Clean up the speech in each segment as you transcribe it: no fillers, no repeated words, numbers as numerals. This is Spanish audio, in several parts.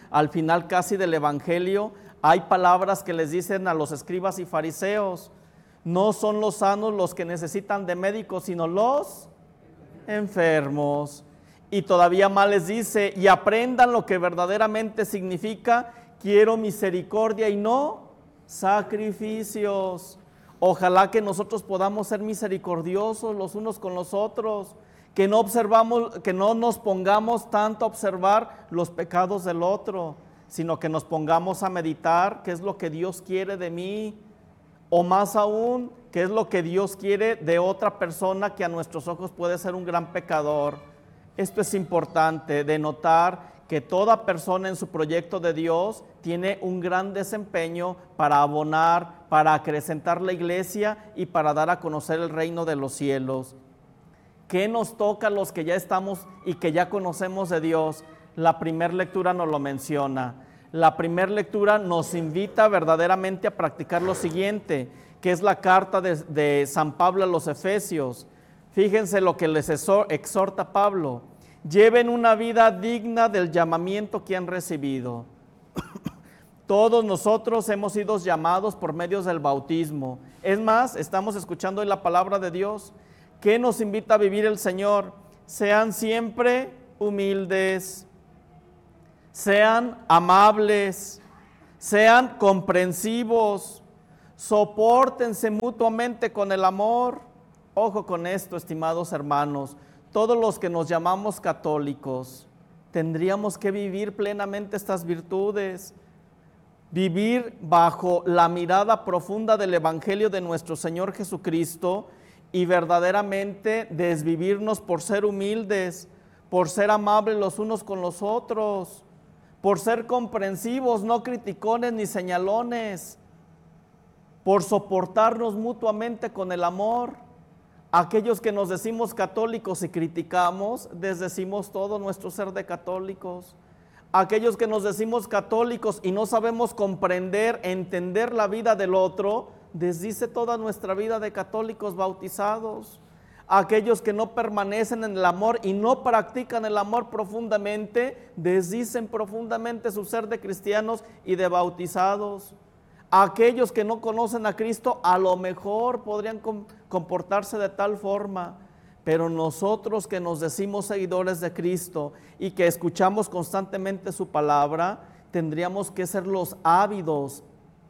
al final casi del Evangelio, hay palabras que les dicen a los escribas y fariseos: no son los sanos los que necesitan de médicos, sino los enfermos. Y todavía más les dice: y aprendan lo que verdaderamente significa: quiero misericordia y no sacrificios. Ojalá que nosotros podamos ser misericordiosos los unos con los otros, que no nos pongamos tanto a observar los pecados del otro, sino que nos pongamos a meditar qué es lo que Dios quiere de mí, o más aún, qué es lo que Dios quiere de otra persona que a nuestros ojos puede ser un gran pecador. Esto es importante, de notar que toda persona en su proyecto de Dios tiene un gran desempeño para abonar, para acrecentar la iglesia y para dar a conocer el reino de los cielos. ¿Qué nos toca a los que ya estamos y que ya conocemos de Dios? La primera lectura nos lo menciona. La primera lectura nos invita verdaderamente a practicar lo siguiente, que es la carta de San Pablo a los Efesios. Fíjense lo que les exhorta Pablo: lleven una vida digna del llamamiento que han recibido. Todos nosotros hemos sido llamados por medios del bautismo. Es más, estamos escuchando hoy la palabra de Dios. ¿Qué nos invita a vivir el Señor? Sean siempre humildes, sean amables, sean comprensivos, sopórtense mutuamente con el amor. Ojo con esto, estimados hermanos, todos los que nos llamamos católicos tendríamos que vivir plenamente estas virtudes, vivir bajo la mirada profunda del Evangelio de nuestro Señor Jesucristo y verdaderamente desvivirnos por ser humildes, por ser amables los unos con los otros, por ser comprensivos, no criticones ni señalones, por soportarnos mutuamente con el amor. Aquellos que nos decimos católicos y criticamos, desdecimos todo nuestro ser de católicos. Aquellos que nos decimos católicos y no sabemos comprender, entender la vida del otro, desdice toda nuestra vida de católicos bautizados. Aquellos que no permanecen en el amor y no practican el amor profundamente, desdicen profundamente su ser de cristianos y de bautizados. Aquellos que no conocen a Cristo a lo mejor podrían comportarse de tal forma, pero nosotros que nos decimos seguidores de Cristo y que escuchamos constantemente su palabra, tendríamos que ser los ávidos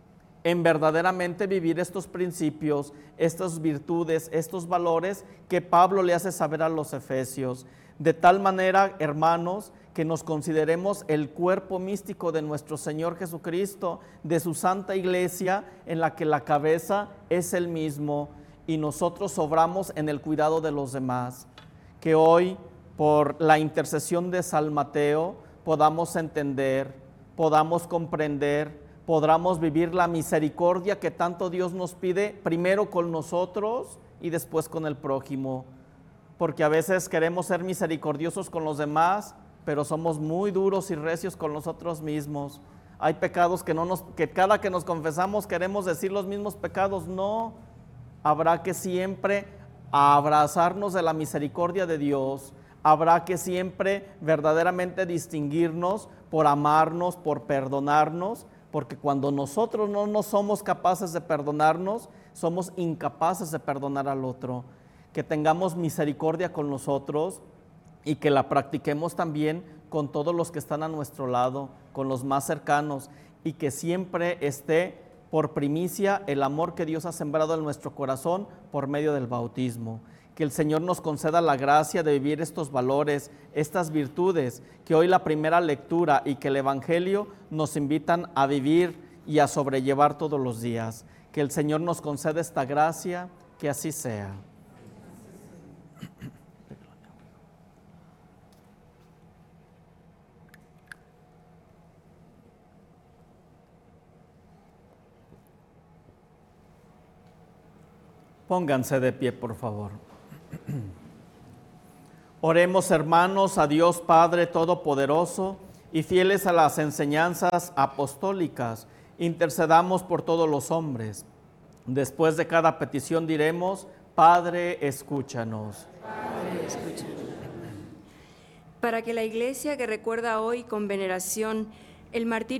en verdaderamente vivir estos principios, estas virtudes, estos valores que Pablo le hace saber a los efesios. De tal manera, hermanos, que nos consideremos el cuerpo místico de nuestro Señor Jesucristo, de su santa iglesia, en la que la cabeza es Él mismo y nosotros obramos en el cuidado de los demás. Que hoy, por la intercesión de San Mateo, podamos entender, podamos comprender, podamos vivir la misericordia que tanto Dios nos pide, primero con nosotros y después con el prójimo. Porque a veces queremos ser misericordiosos con los demás, pero somos muy duros y recios con nosotros mismos. Hay pecados que cada que nos confesamos queremos decir los mismos pecados. No, habrá que siempre abrazarnos de la misericordia de Dios. Habrá que siempre verdaderamente distinguirnos por amarnos, por perdonarnos, porque cuando nosotros no somos capaces de perdonarnos, somos incapaces de perdonar al otro. Que tengamos misericordia con nosotros y que la practiquemos también con todos los que están a nuestro lado, con los más cercanos, y que siempre esté por primicia el amor que Dios ha sembrado en nuestro corazón por medio del bautismo. Que el Señor nos conceda la gracia de vivir estos valores, estas virtudes, que hoy la primera lectura y que el Evangelio nos invitan a vivir y a sobrellevar todos los días. Que el Señor nos conceda esta gracia, que así sea. Pónganse de pie, por favor. Oremos, hermanos, a Dios Padre Todopoderoso y fieles a las enseñanzas apostólicas, intercedamos por todos los hombres. Después de cada petición diremos: Padre, escúchanos. Padre, escúchanos. Para que la Iglesia, que recuerda hoy con veneración El martirio